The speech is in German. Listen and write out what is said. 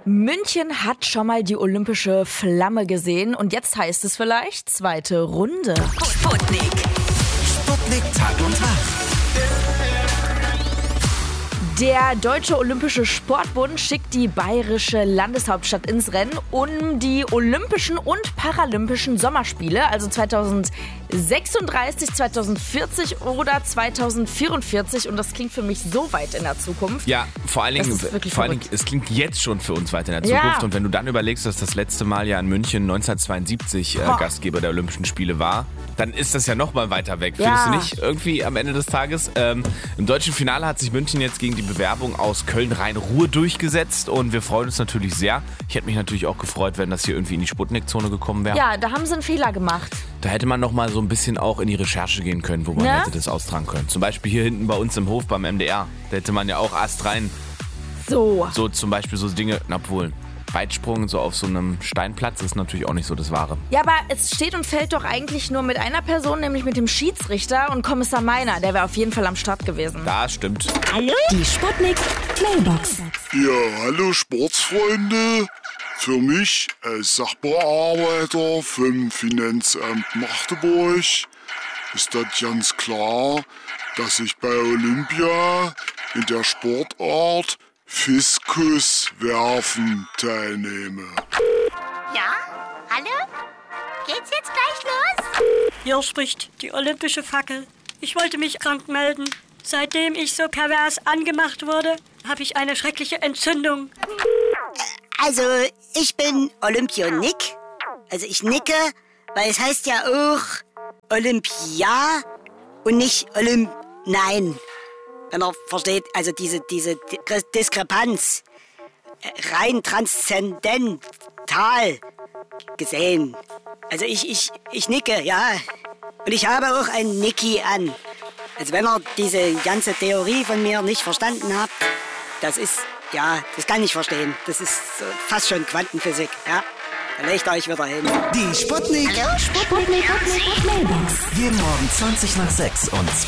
München hat schon mal die olympische Flamme gesehen und jetzt heißt es vielleicht zweite Runde. Sputnik. Sputnik Tag und Nacht. Der Deutsche Olympische Sportbund schickt die bayerische Landeshauptstadt ins Rennen um die Olympischen und Paralympischen Sommerspiele, also 2036, 2040 oder 2044. Und das klingt für mich so weit in der Zukunft. Ja, vor allen Dingen, es klingt jetzt schon für uns weit in der Zukunft. Ja. Und wenn du dann überlegst, dass das letzte Mal ja in München 1972 Gastgeber der Olympischen Spiele war, dann ist das ja noch mal weiter weg. Findest du nicht? Irgendwie am Ende des Tages. Im deutschen Finale hat sich München jetzt gegen die Bewerbung aus Köln-Rhein-Ruhr durchgesetzt und wir freuen uns natürlich sehr. Ich hätte mich natürlich auch gefreut, wenn das hier irgendwie in die Sputnik-Zone gekommen wäre. Ja, da haben sie einen Fehler gemacht. Da hätte man noch mal so ein bisschen auch in die Recherche gehen können, wo man hätte das austragen können. Zum Beispiel hier hinten bei uns im Hof beim MDR. Da hätte man ja auch astrein so zum Beispiel so Dinge, obwohl Weitsprung so auf so einem Steinplatz ist natürlich auch nicht so das Wahre. Ja, aber es steht und fällt doch eigentlich nur mit einer Person, nämlich mit dem Schiedsrichter und Kommissar Meiner. Der wäre auf jeden Fall am Start gewesen. Das stimmt. Hallo? Die Sputnik Playbox. Ja, hallo Sportsfreunde. Für mich als Sachbearbeiter vom Finanzamt Magdeburg ist das ganz klar, dass ich bei Olympia in der Sportart Fiskuswerfen teilnehme. Ja? Hallo? Geht's jetzt gleich los? Hier spricht die olympische Fackel. Ich wollte mich krank melden. Seitdem ich so pervers angemacht wurde, habe ich eine schreckliche Entzündung. Also, ich bin Olympionik. Also ich nicke, weil es heißt ja auch Olympia und nicht Nein. Wenn er versteht, also diese Diskrepanz rein transzendental gesehen. Also ich nicke, ja. Und ich habe auch ein Nicki an. Also wenn ihr diese ganze Theorie von mir nicht verstanden habt, das kann ich verstehen. Das ist fast schon Quantenphysik, ja. Dann legt euch wieder hin. Die Sputnik. Hallo? Sputnik Playbox. Jeden Morgen 20 nach 6 und